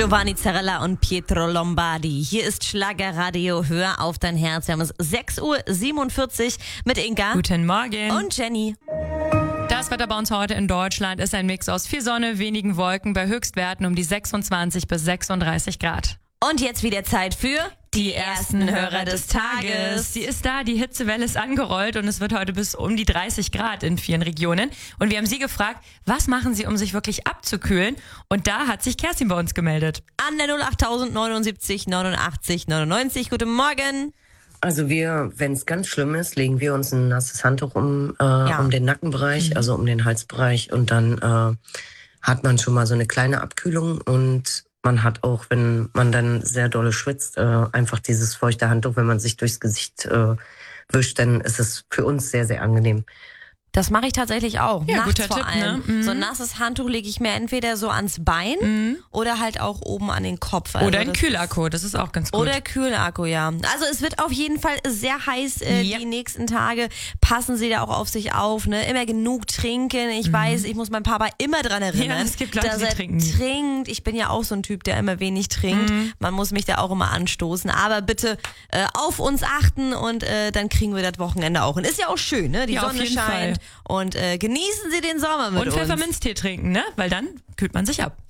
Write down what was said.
Giovanni Zarella und Pietro Lombardi. Hier ist Schlagerradio. Hör auf dein Herz. Wir haben es 6:47 Uhr mit Inga. Guten Morgen. Und Jenny. Das Wetter bei uns heute in Deutschland ist ein Mix aus viel Sonne, wenigen Wolken bei Höchstwerten um die 26 bis 36 Grad. Und jetzt wieder Zeit für die ersten Hörer des Tages. Sie ist da, die Hitzewelle ist angerollt und es wird heute bis um die 30 Grad in vielen Regionen. Und wir haben Sie gefragt, was machen Sie, um sich wirklich abzukühlen? Und da hat sich Kerstin bei uns gemeldet. An der 08000 79 89 99. Guten Morgen. Also wenn es ganz schlimm ist, legen wir uns ein nasses Handtuch um den Nackenbereich, also um den Halsbereich, und dann hat man schon mal so eine kleine Abkühlung, und man hat auch, wenn man dann sehr dolle schwitzt, einfach dieses feuchte Handtuch, wenn man sich durchs Gesicht wischt, dann ist es für uns sehr, sehr angenehm. Das mache ich tatsächlich auch. Ja, Nachts guter vor Tipp, allem. ne? Mhm. So ein nasses Handtuch lege ich mir entweder so ans Bein oder halt auch oben an den Kopf. Also Oder ein Kühlakku, das ist auch ganz gut. Oder Kühlakku, ja. Also es wird auf jeden Fall sehr heiß die nächsten Tage. Passen Sie da auch auf sich auf, ne? Immer genug trinken. Ich weiß, ich muss meinen Papa immer dran erinnern, Ja, es gibt Leute, dass die er trinken. Ich bin ja auch so ein Typ, der immer wenig trinkt. Man muss mich da auch immer anstoßen. Aber bitte auf uns achten, und dann kriegen wir das Wochenende auch. Und ist ja auch schön, ne? Die Ja, auf Sonne jeden scheint. Fall. Und genießen Sie den Sommer mit Und uns. Pfefferminztee trinken, ne? Weil dann kühlt man sich ab.